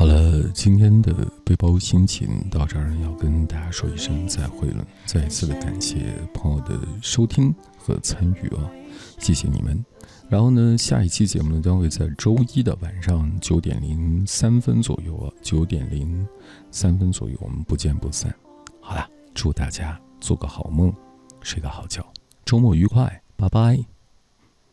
好了，今天的背包心情到这儿要跟大家说一声再会了。再一次的感谢朋友的收听和参与啊，谢谢你们。然后呢，下一期节目呢将会在周一的晚上9:03左右啊，9:03左右，我们不见不散。好了，祝大家做个好梦，睡个好觉，周末愉快，拜拜。